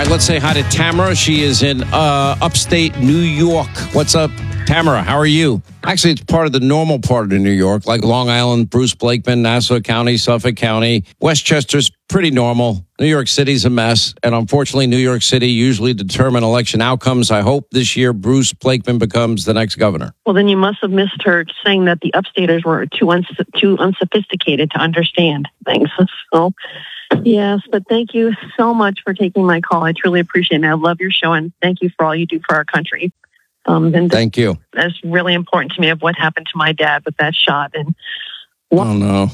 right, let's say hi to Tamara. She is in upstate New York. What's up, Tamara? How are you? Actually, it's part of the normal part of New York, like Long Island, Bruce Blakeman, Nassau County, Suffolk County. Westchester's pretty normal. New York City's a mess. And unfortunately, New York City usually determine election outcomes. I hope this year Bruce Blakeman becomes the next governor. Well, then you must have missed her saying that the upstaters were too unsophisticated to understand things. So, yes, but thank you so much for taking my call. I truly appreciate it. I love your show, and thank you for all you do for our country. And thank you. That's really important to me of what happened to my dad with that shot. And oh, no.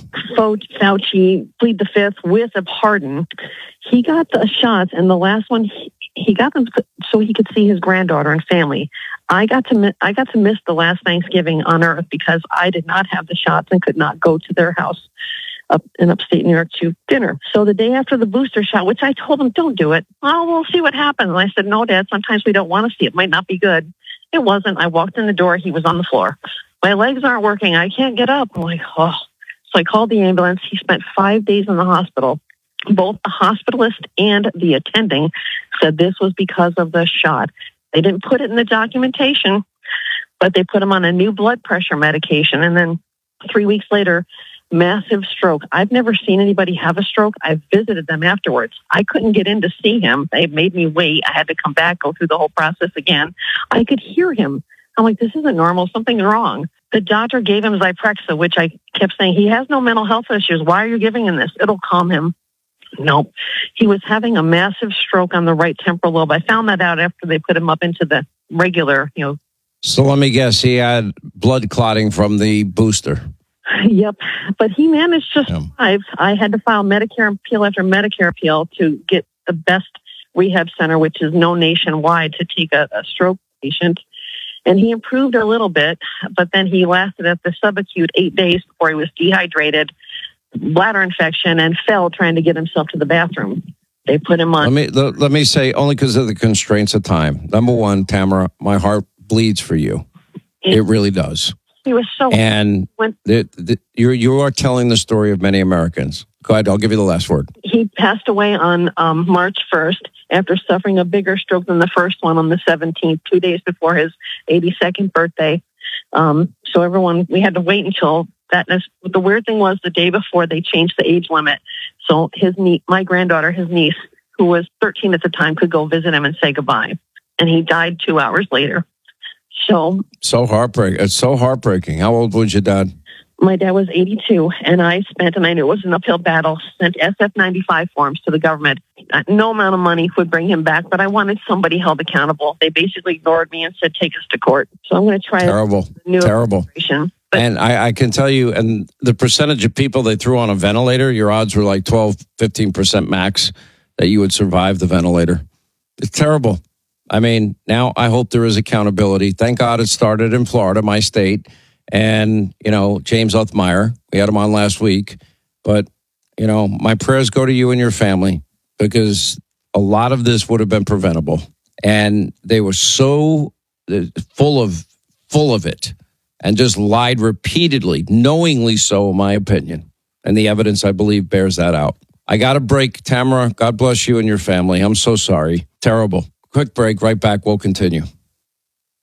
Fauci plead the fifth with a pardon. He got the shots, and the last one, he got them so he could see his granddaughter and family. I got to miss the last Thanksgiving on Earth because I did not have the shots and could not go to their house up in upstate New York to dinner. So the day after the booster shot, which I told him, don't do it. Oh, we'll see what happens. And I said, no, Dad, sometimes we don't want to see it. It might not be good. It wasn't. I walked in the door. He was on the floor. My legs aren't working. I can't get up. I'm like, oh. So I called the ambulance. He spent 5 days in the hospital. Both the hospitalist and the attending said this was because of the shot. They didn't put it in the documentation, but they put him on a new blood pressure medication. And then 3 weeks later, massive stroke. I've never seen anybody have a stroke. I visited them afterwards. I couldn't get in to see him. They made me wait. I had to come back, go through the whole process again. I could hear him. I'm like, this isn't normal. Something's wrong. The doctor gave him Zyprexa, which I kept saying, he has no mental health issues. Why are you giving him this? It'll calm him. Nope. He was having a massive stroke on the right temporal lobe. I found that out after they put him up into the regular, So let me guess, he had blood clotting from the booster. Yep. But he managed to survive. I had to file Medicare appeal after Medicare appeal to get the best rehab center, which is known nationwide, to take a stroke patient. And he improved a little bit, but then he lasted at the subacute 8 days before he was dehydrated, bladder infection, and fell trying to get himself to the bathroom. They put him on. Let me say, only because of the constraints of time. Number one, Tamara, my heart bleeds for you. It really does. He was so... And you are telling the story of many Americans. Go ahead, I'll give you the last word. He passed away on March 1st after suffering a bigger stroke than the first one on the 17th, 2 days before his 82nd birthday. So everyone, we had to wait until that. The weird thing was the day before they changed the age limit. So my granddaughter, his niece, who was 13 at the time, could go visit him and say goodbye. And he died 2 hours later. So heartbreaking. It's so heartbreaking. How old was your dad? My dad was 82, and I knew it was an uphill battle, sent SF-95 forms to the government. No amount of money would bring him back, but I wanted somebody held accountable. They basically ignored me and said, take us to court. So I'm going to try Terrible. And I can tell you, and the percentage of people they threw on a ventilator, your odds were like 12, 15% max that you would survive the ventilator. It's terrible. I mean, now I hope there is accountability. Thank God it started in Florida, my state. And, James Uthmeyer, we had him on last week. But, my prayers go to you and your family because a lot of this would have been preventable. And they were so full of it and just lied repeatedly, knowingly so, in my opinion. And the evidence, I believe, bears that out. I got a break. Tamara, God bless you and your family. I'm so sorry. Terrible. Quick break. Right back. We'll continue.